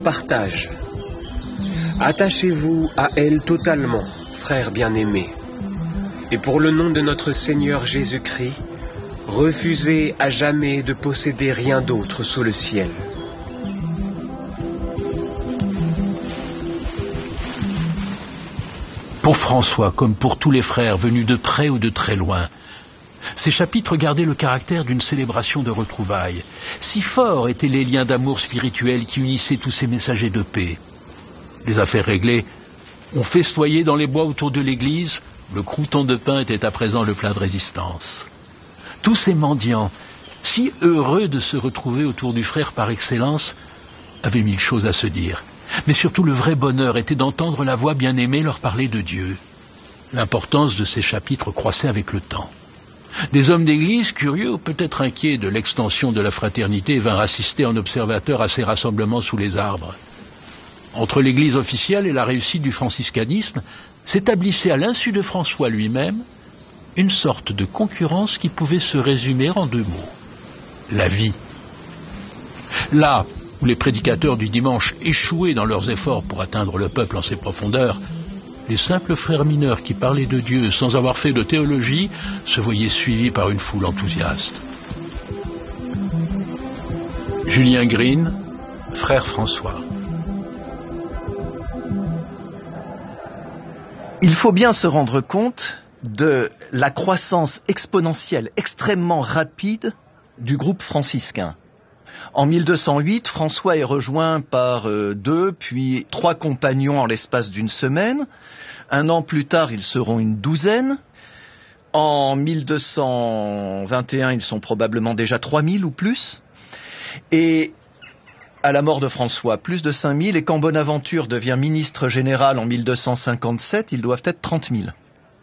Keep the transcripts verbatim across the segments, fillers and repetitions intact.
Partage. Attachez-vous à elle totalement, frères bien-aimés. Et pour le nom de notre Seigneur Jésus-Christ, refusez à jamais de posséder rien d'autre sous le ciel. Pour François, comme pour tous les frères venus de près ou de très loin, ces chapitres gardaient le caractère d'une célébration de retrouvailles. Si forts étaient les liens d'amour spirituel qui unissaient tous ces messagers de paix. Les affaires réglées, on festoyait dans les bois autour de l'église, le crouton de pain était à présent le plat de résistance. Tous ces mendiants, si heureux de se retrouver autour du frère par excellence, avaient mille choses à se dire. Mais surtout le vrai bonheur était d'entendre la voix bien-aimée leur parler de Dieu. L'importance de ces chapitres croissait avec le temps. Des hommes d'église, curieux ou peut-être inquiets de l'extension de la fraternité, vinrent assister en observateurs à ces rassemblements sous les arbres. Entre l'église officielle et la réussite du franciscanisme, s'établissait à l'insu de François lui-même une sorte de concurrence qui pouvait se résumer en deux mots. La vie. Là où les prédicateurs du dimanche échouaient dans leurs efforts pour atteindre le peuple en ses profondeurs, les simples frères mineurs qui parlaient de Dieu sans avoir fait de théologie se voyaient suivis par une foule enthousiaste. Julien Green, frère François. Il faut bien se rendre compte de la croissance exponentielle extrêmement rapide du groupe franciscain. En mille deux cent huit, François est rejoint par euh, deux, puis trois compagnons en l'espace d'une semaine. Un an plus tard, ils seront une douzaine. En mille deux cent vingt et un, ils sont probablement déjà trois mille ou plus. Et à la mort de François, plus de cinq mille. Et quand Bonaventure devient ministre général en mille deux cent cinquante-sept, ils doivent être trente mille.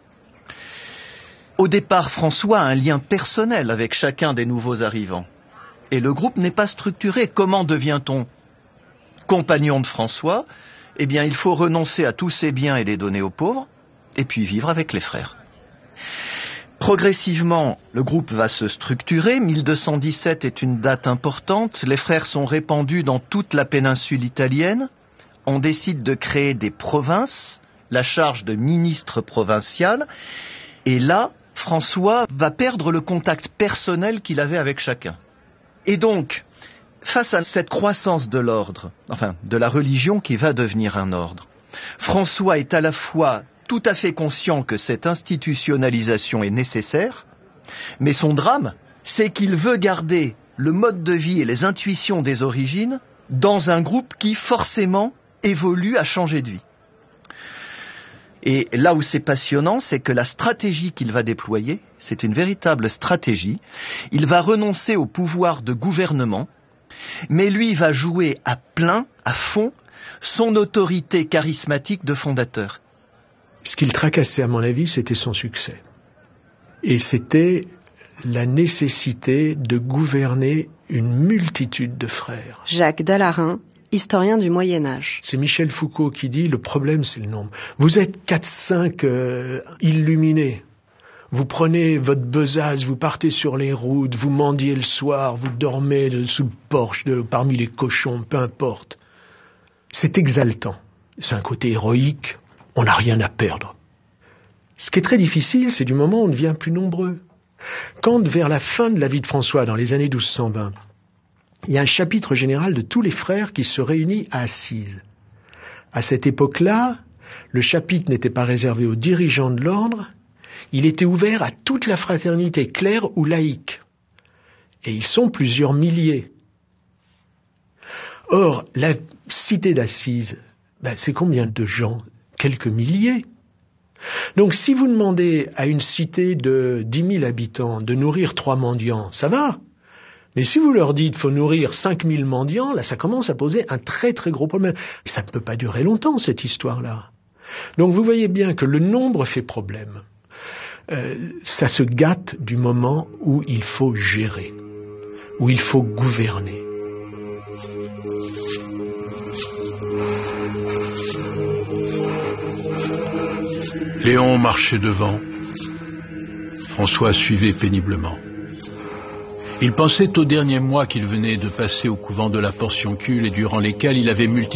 Au départ, François a un lien personnel avec chacun des nouveaux arrivants. Et le groupe n'est pas structuré. Comment devient-on compagnon de François ? Eh bien, il faut renoncer à tous ses biens et les donner aux pauvres, et puis vivre avec les frères. Progressivement, le groupe va se structurer. mille deux cent dix-sept est une date importante. Les frères sont répandus dans toute la péninsule italienne. On décide de créer des provinces, la charge de ministre provincial. Et là, François va perdre le contact personnel qu'il avait avec chacun. Et donc, face à cette croissance de l'ordre, enfin de la religion qui va devenir un ordre, François est à la fois tout à fait conscient que cette institutionnalisation est nécessaire, mais son drame, c'est qu'il veut garder le mode de vie et les intuitions des origines dans un groupe qui forcément évolue à changer de vie. Et là où c'est passionnant, c'est que la stratégie qu'il va déployer, c'est une véritable stratégie. Il va renoncer au pouvoir de gouvernement, mais lui va jouer à plein, à fond, son autorité charismatique de fondateur. Ce qui le tracassait, à mon avis, c'était son succès. Et c'était la nécessité de gouverner une multitude de frères. Jacques Dallarin, historien du Moyen-Âge. C'est Michel Foucault qui dit, le problème c'est le nombre. Vous êtes quatre cinq euh, illuminés. Vous prenez votre besace, vous partez sur les routes, vous mendiez le soir, vous dormez de, sous le porche, de, parmi les cochons, peu importe. C'est exaltant. C'est un côté héroïque. On n'a rien à perdre. Ce qui est très difficile, c'est du moment où on devient plus nombreux. Quand, vers la fin de la vie de François, dans les années douze cent vingt, il y a un chapitre général de tous les frères qui se réunit à Assise. À cette époque-là, le chapitre n'était pas réservé aux dirigeants de l'ordre, il était ouvert à toute la fraternité, claire ou laïque. Et ils sont plusieurs milliers. Or, la cité d'Assise, ben, c'est combien de gens ? Quelques milliers. Donc si vous demandez à une cité de dix mille habitants de nourrir trois mendiants, ça va. Mais si vous leur dites qu'il faut nourrir cinq mille mendiants, là ça commence à poser un très très gros problème. Ça ne peut pas durer longtemps cette histoire-là. Donc vous voyez bien que le nombre fait problème. Euh, ça se gâte du moment où il faut gérer, où il faut gouverner. Léon marchait devant. François suivait péniblement. Il pensait aux derniers mois qu'il venait de passer au couvent de la Portioncule et durant lesquels il avait multiplié